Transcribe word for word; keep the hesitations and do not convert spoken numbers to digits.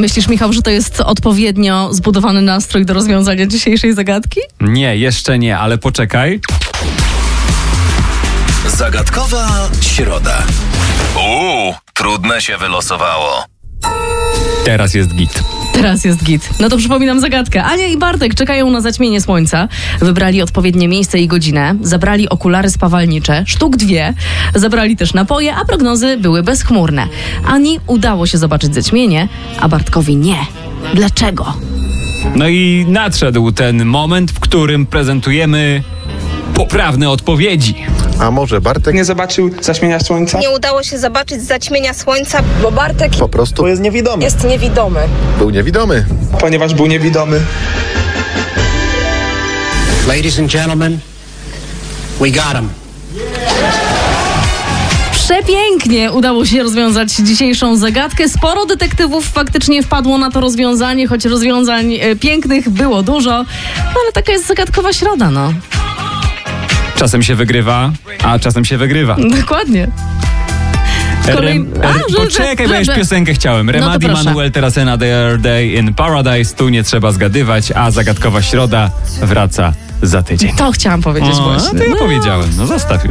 Myślisz, Michał, że to jest odpowiednio zbudowany nastrój do rozwiązania dzisiejszej zagadki? Nie, jeszcze nie, ale poczekaj. Zagadkowa środa. Uuu, trudne się wylosowało. Teraz jest git. Teraz jest git. No to przypominam zagadkę. Ania i Bartek czekają na zaćmienie słońca. Wybrali odpowiednie miejsce i godzinę. Zabrali okulary spawalnicze, sztuk dwie. Zabrali też napoje, a prognozy były bezchmurne. Ani udało się zobaczyć zaćmienie, a Bartkowi nie. Dlaczego? No i nadszedł ten moment, w którym prezentujemy poprawne odpowiedzi. A może Bartek Nie zobaczył zaćmienia słońca? Nie udało się zobaczyć zaćmienia słońca. Bo Bartek po prostu jest niewidomy. jest niewidomy. był niewidomy? Ponieważ był niewidomy. Ladies and gentlemen, we got him. Przepięknie udało się rozwiązać dzisiejszą zagadkę. Sporo detektywów faktycznie wpadło na to rozwiązanie, choć rozwiązań e, pięknych było dużo. No ale taka jest zagadkowa środa, no. Czasem się wygrywa, a czasem się wygrywa. Dokładnie. Kolej... Rem, A, r, że- poczekaj, że- bo ja już że- piosenkę chciałem. No to Remadi proszę. Manuel, teraz Another Day in Paradise. Tu nie trzeba zgadywać, a zagadkowa środa wraca za tydzień. To chciałam powiedzieć O, właśnie. to ja powiedziałem. No zostaw już.